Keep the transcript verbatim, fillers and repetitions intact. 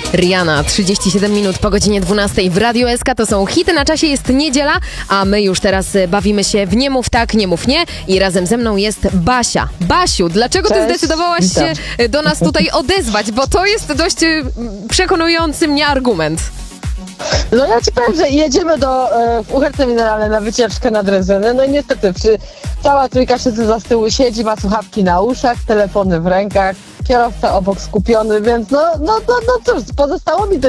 Rihanna, trzydzieści siedem minut po godzinie dwunastej w Radiu S K. To są hity na czasie, jest niedziela, a my już teraz bawimy się w Nie mów tak, nie mów nie i razem ze mną jest Basia. Basiu, dlaczego Cześć, ty zdecydowałaś witam. się do nas tutaj odezwać? Bo to jest dość y, przekonujący mnie argument. No ja ci powiem, że jedziemy do e, w Uherce Mineralne na wycieczkę na Drezynę. No i niestety przy, cała trójka szycy z tyłu siedzi, ma słuchawki na uszach, telefony w rękach, kierowca obok skupiony, więc no, no, no, no cóż, pozostało mi